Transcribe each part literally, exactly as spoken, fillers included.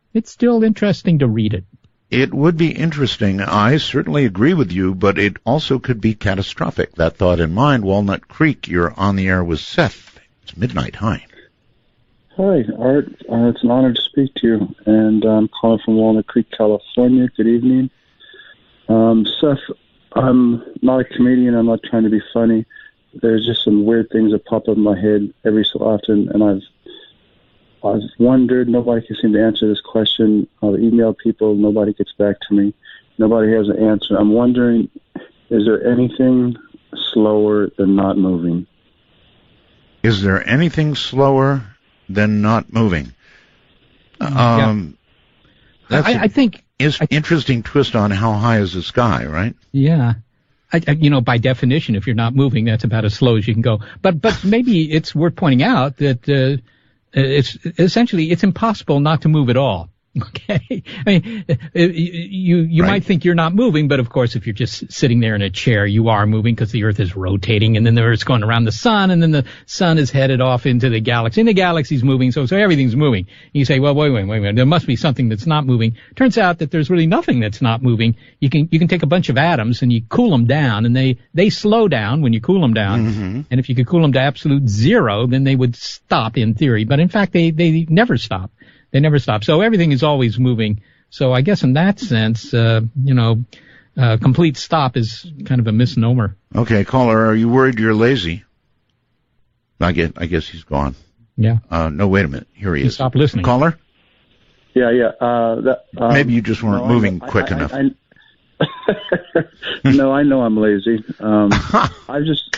it's still interesting to read it. It would be interesting. I certainly agree with you, but it also could be catastrophic. That thought in mind. Walnut Creek, you're on the air with Seth. It's midnight. Hi. Hi, Art. Uh, it's an honor to speak to you, and I'm calling from Walnut Creek, California. Good evening. Um, Seth, I'm not a comedian. I'm not trying to be funny. There's just some weird things that pop up in my head every so often, and I've I've wondered. Nobody can seem to answer this question. I'll email people. Nobody gets back to me. Nobody has an answer. I'm wondering, is there anything slower than not moving? Is there anything slower than not moving? Um, yeah. That's I, I think is I, interesting twist on how high is the sky, right? Yeah. I, I, you know, by definition, if you're not moving, that's about as slow as you can go. But but maybe it's worth pointing out that uh, it's essentially it's impossible not to move at all. Okay, I mean, you you right. might think you're not moving, but of course, if you're just sitting there in a chair, you are moving because the Earth is rotating, and then the Earth's going around the sun, and then the sun is headed off into the galaxy, and the galaxy's moving, so so everything's moving. You say, well, wait, wait, wait, wait, there must be something that's not moving. Turns out that there's really nothing that's not moving. You can you can take a bunch of atoms and you cool them down, and they they slow down when you cool them down. Mm-hmm. And if you could cool them to absolute zero, then they would stop in theory. But in fact, they they never stop. They never stop. So everything is always moving. So I guess in that sense, uh, you know, uh, complete stop is kind of a misnomer. Okay, caller, are you worried you're lazy? I guess, I guess he's gone. Yeah. Uh, no, wait a minute. Here he you is. Stop listening. Caller? Yeah, yeah. Uh, that, um, Maybe you just weren't no, moving I, quick I, enough. I, I, no, I know I'm lazy. Um, I just,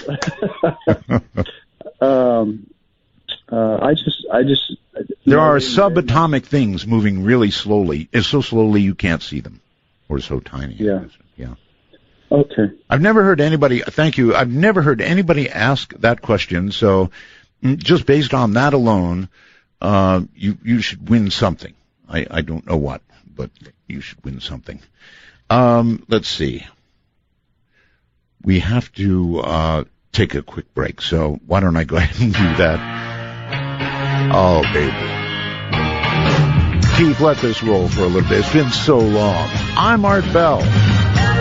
um, uh, I just, I just. There are subatomic things moving really slowly. It's so slowly you can't see them, or so tiny. Yeah. Yeah. Okay. I've never heard anybody. Thank you. I've never heard anybody ask that question. So, just based on that alone, uh, you you should win something. I I don't know what, but you should win something. Um, let's see. We have to uh, take a quick break. So why don't I go ahead and do that? Oh, baby. Keith, let this roll for a little bit. It's been so long. I'm Art Bell.